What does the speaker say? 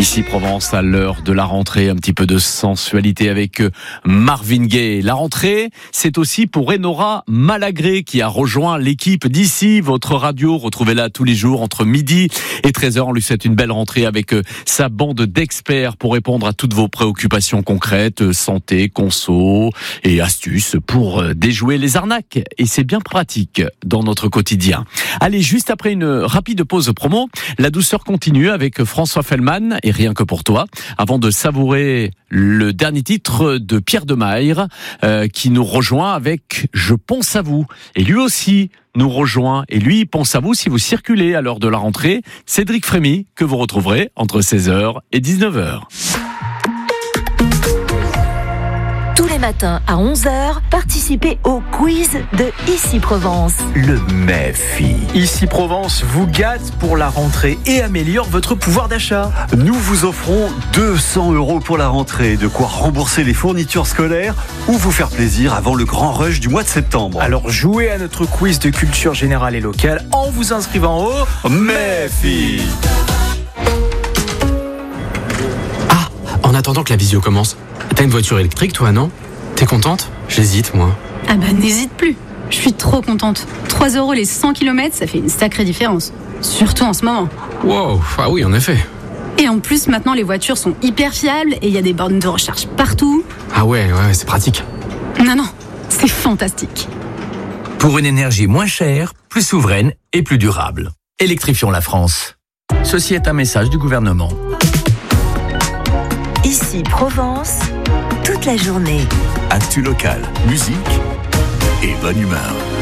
Ici Provence, à l'heure de la rentrée, un petit peu de sensualité avec Marvin Gaye. La rentrée, c'est aussi pour Enora Malagré qui a rejoint l'équipe d'ici, votre radio. Retrouvez-la tous les jours entre midi et 13h. On lui souhaite une belle rentrée avec sa bande d'experts pour répondre à toutes vos préoccupations concrètes, santé, conso et astuces pour déjouer les arnaques. Et c'est bien pratique dans notre quotidien. Allez, juste après une rapide pause promo, la douceur continue avec François Fellman et Rien que pour toi, avant de savourer le dernier titre de Pierre Demeyre qui nous rejoint avec Je pense à vous. Et lui aussi nous rejoint et lui il pense à vous si vous circulez à l'heure de la rentrée. Cédric Frémy que vous retrouverez entre 16h et 19h. Tous les matins à 11h, participez au quiz de Ici Provence. Le MEFI. Ici Provence vous gâte pour la rentrée et améliore votre pouvoir d'achat. Nous vous offrons 200 € pour la rentrée, de quoi rembourser les fournitures scolaires ou vous faire plaisir avant le grand rush du mois de septembre. Alors jouez à notre quiz de culture générale et locale en vous inscrivant au MEFI. Ah, en attendant que la visio commence, t'as une voiture électrique toi, non ? T'es contente ? J'hésite moi. Ah bah n'hésite plus, je suis trop contente. 3 € les 100 km, ça fait une sacrée différence. Surtout en ce moment. Wow, ah oui en effet. Et en plus maintenant les voitures sont hyper fiables et il y a des bornes de recharge partout. Ah ouais, c'est pratique. Non, c'est fantastique. Pour une énergie moins chère, plus souveraine et plus durable. Électrifions la France. Ceci est un message du gouvernement. Ici Provence, toute la journée. Actu local, musique et bonne humeur.